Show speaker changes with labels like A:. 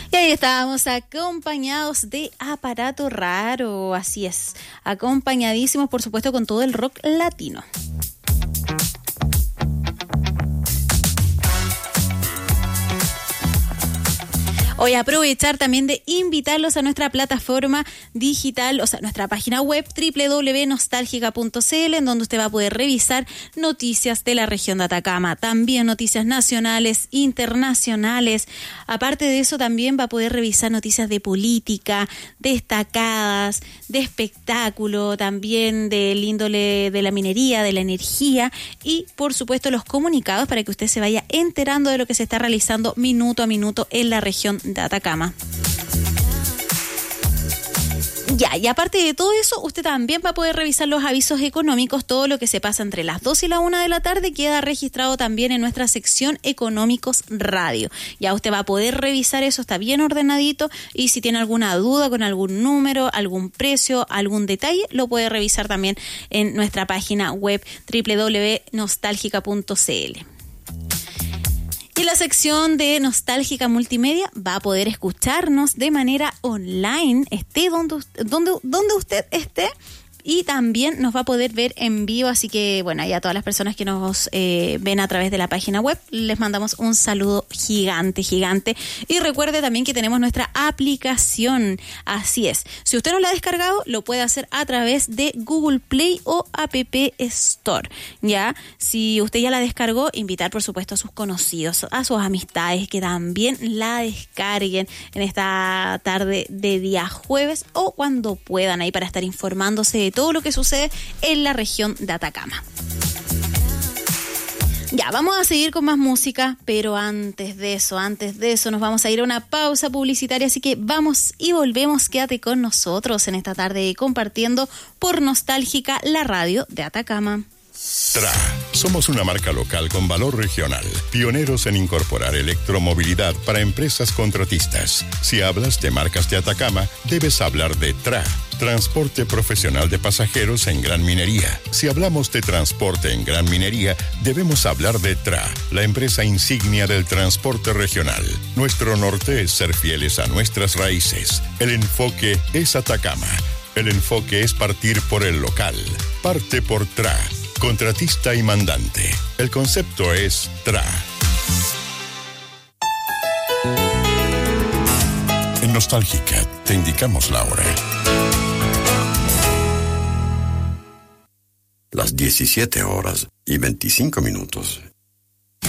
A: Y ahí estábamos acompañados de Aparato Raro, así es, acompañadísimos por supuesto con todo el rock latino. Hoy aprovechar también de invitarlos a nuestra plataforma digital, o sea, nuestra página web www.nostalgica.cl, en donde usted va a poder revisar noticias de la región de Atacama, también noticias nacionales, internacionales. Aparte de eso, también va a poder revisar noticias de política, destacadas, de espectáculo, también del índole de la minería, de la energía y, por supuesto, los comunicados para que usted se vaya enterando de lo que se está realizando minuto a minuto en la región de Atacama. Ya, y aparte de todo eso, usted también va a poder revisar los avisos económicos. Todo lo que se pasa entre las 2 y la 1 de la tarde queda registrado también en nuestra sección Económicos Radio. Ya usted va a poder revisar eso, está bien ordenadito, y si tiene alguna duda con algún número, algún precio, algún detalle, lo puede revisar también en nuestra página web www.nostalgica.cl. Y la sección de Nostálgica Multimedia va a poder escucharnos de manera online, esté donde usted esté, y también nos va a poder ver en vivo. Así que, bueno, y a todas las personas que nos ven a través de la página web, les mandamos un saludo gigante. Y recuerde también que tenemos nuestra aplicación. Así es. Si usted no la ha descargado, lo puede hacer a través de Google Play o App Store. Ya, si usted ya la descargó, invitar, por supuesto, a sus conocidos, a sus amistades, que también la descarguen en esta tarde de día jueves o cuando puedan, ahí para estar informándose de todo lo que sucede en la región de Atacama. Ya, vamos a seguir con más música, pero antes de eso nos vamos a ir a una pausa publicitaria, así que vamos y volvemos. Quédate con nosotros en esta tarde compartiendo por Nostálgica, la radio de Atacama.
B: TRA. Somos una marca local con valor regional, pioneros en incorporar electromovilidad para empresas contratistas. Si hablas de marcas de Atacama, debes hablar de TRA, Transporte Profesional de Pasajeros en Gran Minería. Si hablamos de transporte en Gran Minería, debemos hablar de TRA, la empresa insignia del transporte regional. Nuestro norte es ser fieles a nuestras raíces. El enfoque es Atacama. El enfoque es partir por el local. Parte por TRA. Contratista y mandante. El concepto es TRA. En Nostálgica te indicamos la hora.
C: Las 17:25